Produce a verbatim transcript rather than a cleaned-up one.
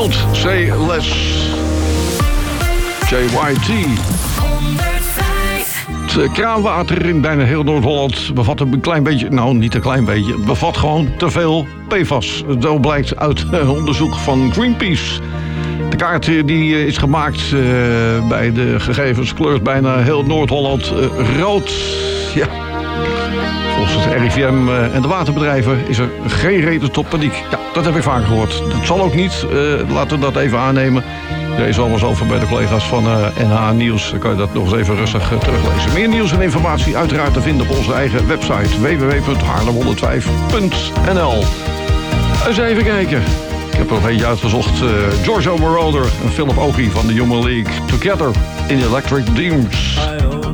Don't say less. J Y T. Het kraanwater in bijna heel Noord-Holland bevat een klein beetje, nou niet een klein beetje, bevat gewoon te veel P F A S. Dat blijkt uit onderzoek van Greenpeace. De kaart die is gemaakt uh, bij de gegevens kleurt bijna heel Noord-Holland uh, rood. Ja. Volgens het R I V M uh, en de waterbedrijven is er geen reden tot paniek. Ja, dat heb ik vaak gehoord. Dat zal ook niet. Uh, laten we dat even aannemen. Er is alles over bij de collega's van uh, N H Nieuws. Dan kan je dat nog eens even rustig uh, teruglezen. Meer nieuws en informatie uiteraard te vinden op onze eigen website w w w punt haarlem honderdvijf punt n l. Eens even kijken. Ik heb er nog eentje uitgezocht. Uh, Giorgio Moroder en Philip Oki van de Human League. Together in Electric Dreams.